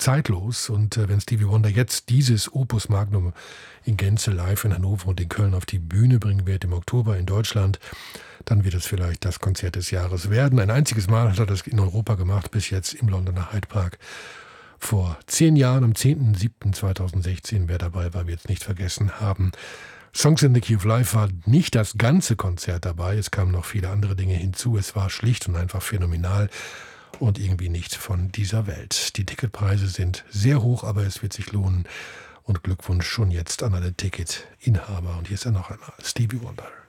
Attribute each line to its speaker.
Speaker 1: zeitlos. Und wenn Stevie Wonder jetzt dieses Opus Magnum in Gänze live in Hannover und in Köln auf die Bühne bringen wird im Oktober in Deutschland, dann wird es vielleicht das Konzert des Jahres werden. Ein einziges Mal hat er das in Europa gemacht, bis jetzt im Londoner Hyde Park. Vor 10 Jahren, am 10.07.2016, wer dabei war, wird es nicht vergessen haben. Songs in the Key of Life war nicht das ganze Konzert dabei, es kamen noch viele andere Dinge hinzu. Es war schlicht und einfach phänomenal und irgendwie nicht von dieser Welt. Die Ticketpreise sind sehr hoch, aber es wird sich lohnen. Und Glückwunsch schon jetzt an alle Ticketinhaber. Und hier ist er noch einmal, Stevie Wonder.